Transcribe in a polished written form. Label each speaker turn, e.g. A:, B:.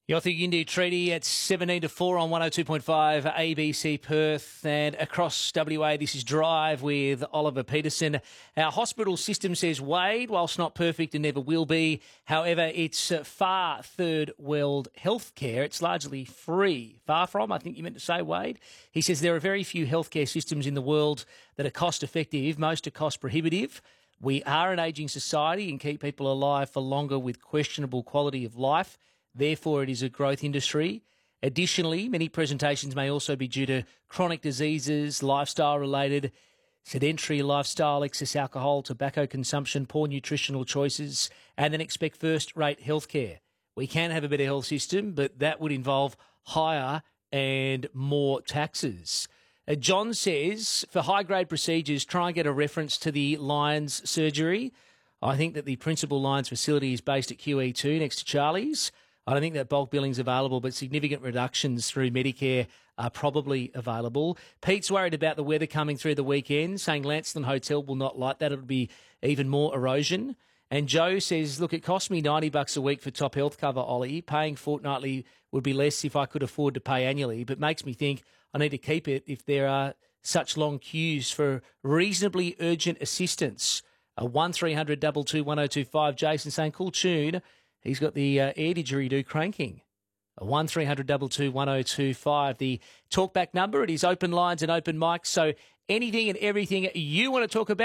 A: Yothu Yindu Treaty at 17 to 4 on 102.5 ABC Perth and across WA. This is Drive with Oliver Peterson. Our hospital system, says Wade, whilst not perfect and never will be, however, it's far third world healthcare. It's largely free. Far from, I think you meant to say, Wade. He says there are very few healthcare systems in the world that are cost effective. Most are cost prohibitive. We are an ageing society and keep people alive for longer with questionable quality of life. Therefore, it is a growth industry. Additionally, many presentations may also be due to chronic diseases, lifestyle-related, sedentary lifestyle, excess alcohol, tobacco consumption, poor nutritional choices, and then expect first-rate healthcare. We can have a better health system, but that would involve higher and more taxes. John says, for high-grade procedures, try and get a reference to the Lions surgery. I think that the principal Lions facility is based at QE2 next to Charlie's. I don't think that bulk billing's available, but significant reductions through Medicare are probably available. Pete's worried about the weather coming through the weekend, saying Lanston Hotel will not like that. It'll be even more erosion. And Joe says, look, it cost me $90 a week for top health cover, Ollie. Paying fortnightly would be less if I could afford to pay annually, but makes me think I need to keep it if there are such long queues for reasonably urgent assistance. 1300 22 1025. Jason saying, cool tune. He's got the air didgeridoo cranking. 1300 22 1025. The talkback number, it is open lines and open mics. So anything and everything you want to talk about.